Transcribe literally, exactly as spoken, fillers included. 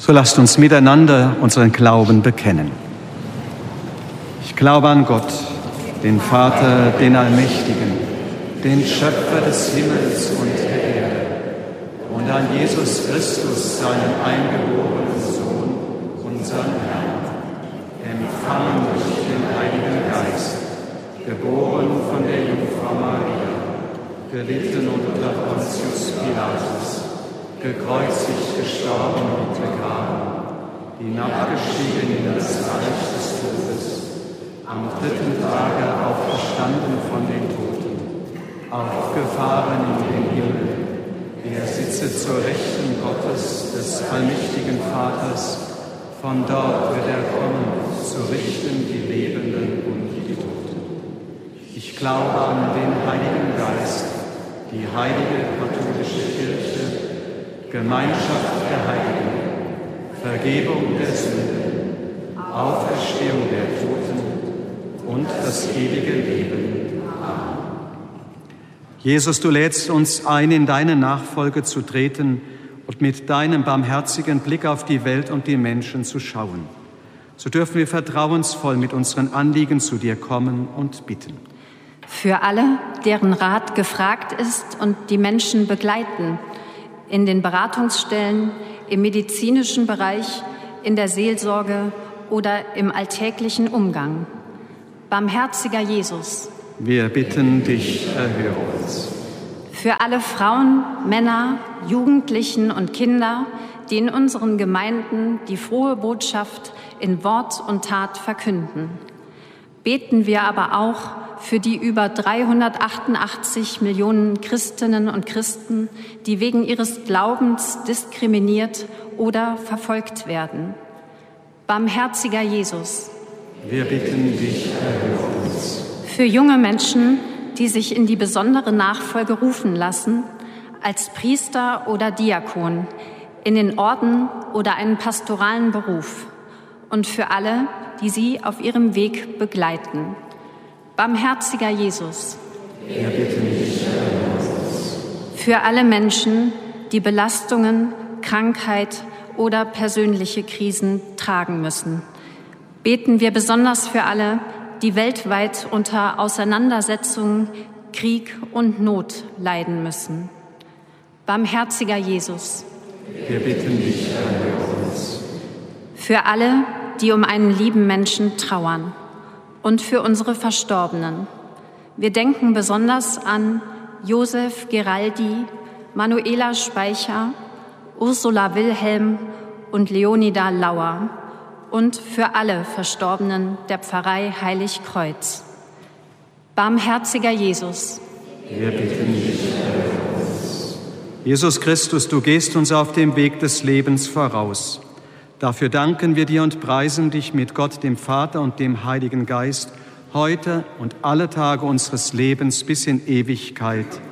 So lasst uns miteinander unseren Glauben bekennen. Ich glaube an Gott, den Vater, den Allmächtigen, den Schöpfer des Himmels und der Erde, und an Jesus Christus, seinen eingeborenen Sohn, unseren Herrn, empfangen durch den Heiligen Geist, geboren von der Jungfrau Maria, gelitten unter Pontius Pilatus, gekreuzigt, gestorben und begraben, hinabgestiegen in das Reich des Todes, am dritten Tage auferstanden von den Toten, aufgefahren in den Himmel, er sitze zur Rechten Gottes, des allmächtigen Vaters, von dort wird er kommen, zu richten die Lebenden und die Toten. Ich glaube an den Heiligen Geist, die heilige katholische Kirche, Gemeinschaft der Heiligen, Vergebung der Sünden, Auferstehung der Toten und das ewige Leben. Amen. Jesus, du lädst uns ein, in deine Nachfolge zu treten und mit deinem barmherzigen Blick auf die Welt und die Menschen zu schauen. So dürfen wir vertrauensvoll mit unseren Anliegen zu dir kommen und bitten. Für alle, deren Rat gefragt ist und die Menschen begleiten, in den Beratungsstellen, im medizinischen Bereich, in der Seelsorge oder im alltäglichen Umgang. Barmherziger Jesus, wir bitten dich, erhöre uns. Für alle Frauen, Männer, Jugendlichen und Kinder, die in unseren Gemeinden die frohe Botschaft in Wort und Tat verkünden. Beten wir aber auch für die über dreihundertachtundachtzig Millionen Christinnen und Christen, die wegen ihres Glaubens diskriminiert oder verfolgt werden. Barmherziger Jesus, wir bitten dich, erhöre uns. Für junge Menschen, die sich in die besondere Nachfolge rufen lassen, als Priester oder Diakon, in den Orden oder einen pastoralen Beruf, und für alle, die sie auf ihrem Weg begleiten. Barmherziger Jesus, wir bitten dich, erhöre uns. Für alle Menschen, die Belastungen, Krankheit oder persönliche Krisen tragen müssen, beten wir besonders für alle, die weltweit unter Auseinandersetzungen, Krieg und Not leiden müssen. Barmherziger Jesus, wir bitten dich, erhöre uns. Für alle, die um einen lieben Menschen trauern, und für unsere Verstorbenen. Wir denken besonders an Josef Geraldi, Manuela Speicher, Ursula Wilhelm und Leonida Lauer und für alle Verstorbenen der Pfarrei Heiligkreuz. Barmherziger Jesus, wir bitten dich, erhöre uns. Jesus Christus, du gehst uns auf dem Weg des Lebens voraus. Dafür danken wir dir und preisen dich mit Gott, dem Vater und dem Heiligen Geist, heute und alle Tage unseres Lebens bis in Ewigkeit.